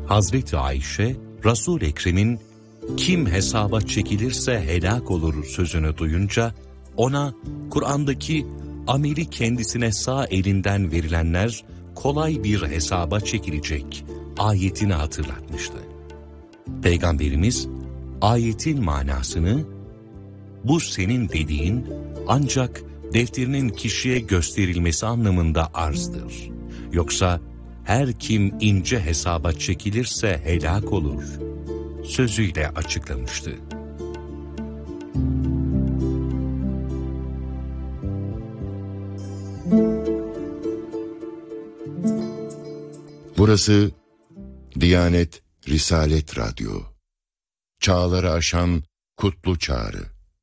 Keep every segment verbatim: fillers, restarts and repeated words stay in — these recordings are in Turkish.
Hazreti Ayşe, Resul-i Ekrem'in "Kim hesaba çekilirse helak olur" sözünü duyunca ona Kur'an'daki ameli kendisine sağ elinden verilenler kolay bir hesaba çekilecek ayetini hatırlatmıştı. Peygamberimiz ayetin manasını "Bu senin dediğin ancak defterinin kişiye gösterilmesi anlamında arzdır. Yoksa her kim ince hesaba çekilirse helak olur" sözüyle açıklamıştı. Burası Diyanet Risalet Radyo. Çağları aşan kutlu çağrı.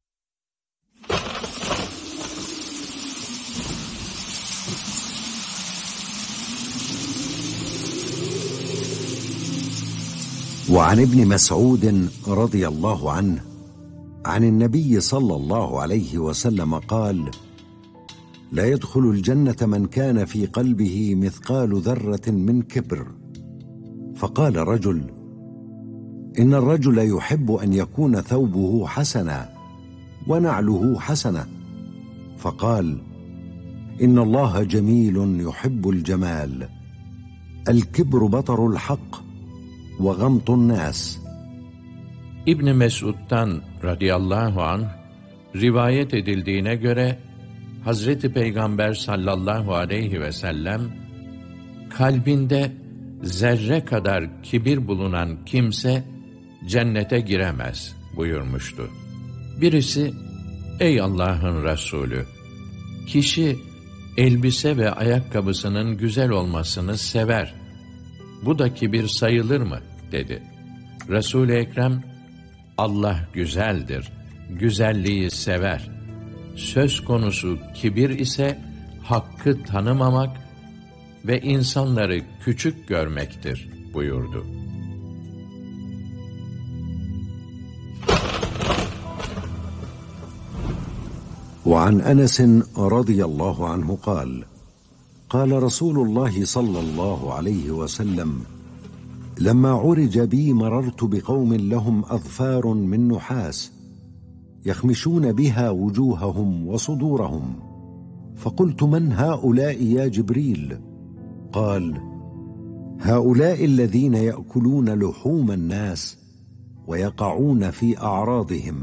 وعن ابن مسعود رضي الله عنه عن النبي صلى الله عليه وسلم قال: لا يدخل الجنة من كان في قلبه مثقال ذرة من كبر. فقال رجل: إن الرجل يحب أن يكون ثوبه حسنا ونعله حسنة. فقال: إن الله جميل يحب الجمال. الكبر بطر الحق وغمط الناس. İbn Mesud'dan radıyallahu anh rivayet edildiğine göre Hazreti Peygamber sallallahu aleyhi ve sellem kalbinde zerre kadar kibir bulunan kimse cennete giremez buyurmuştu. Birisi, ey Allah'ın Resulü, kişi elbise ve ayakkabısının güzel olmasını sever. Bu da kibir sayılır mı? Dedi. Resul-i Ekrem, Allah güzeldir, güzelliği sever. Söz konusu kibir ise hakkı tanımamak ve insanları küçük görmektir buyurdu. وعن أنس رضي الله عنه قال: قال رسول الله صلى الله عليه وسلم: لما عرج بي مررت بقوم لهم أظفار من نحاس يخمشون بها وجوههم وصدورهم، فقلت: من هؤلاء يا جبريل؟ قال: هؤلاء الذين يأكلون لحوم الناس ويقعون في أعراضهم.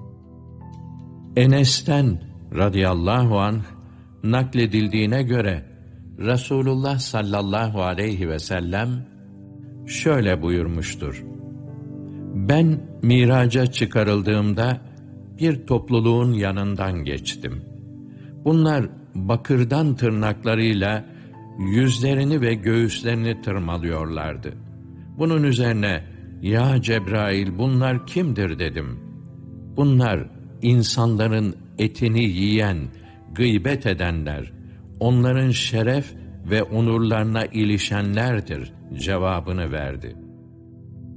Enes'ten radıyallahu anh nakledildiğine göre Resulullah sallallahu aleyhi ve sellem şöyle buyurmuştur: Ben miraca çıkarıldığımda bir topluluğun yanından geçtim. Bunlar bakırdan tırnaklarıyla yüzlerini ve göğüslerini tırmalıyorlardı. Bunun üzerine, ya Cebrail, bunlar kimdir dedim. Bunlar insanların etini yiyen, gıybet edenler, onların şeref ve onurlarına ilişenlerdir cevabını verdi.